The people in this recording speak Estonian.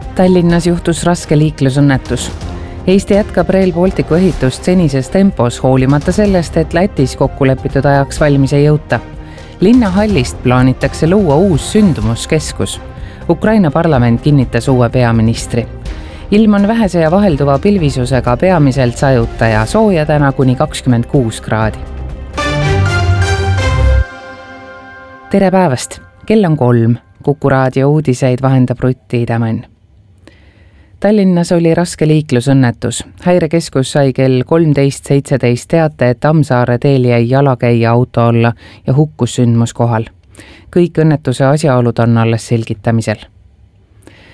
Tallinnas juhtus raske liiklusõnnetus. Eesti jätkab Rail Balticu ehitust senises tempos, hoolimata sellest, et Lätis kokkulepitud ajaks valmis ei jõuta. Linnahallist plaanitakse luua uus sündmuskeskus. Ukraina parlament kinnitas uue peaministri. Ilm on vähese ja vahelduva pilvisusega, peamiselt sajuta ja sooja täna kuni 26 kraadi. Tere päevast! Kell on 3. Kuku raadio uudiseid vahendab Rutti Idamann. Tallinnas oli raske liiklusõnnetus. Häirekeskus sai kell 13.17 teate, et Tammsaare teel jäi jalakäija auto alla ja hukkus sündmuskohal. Kõik õnnetuse asjaolud on alles selgitamisel.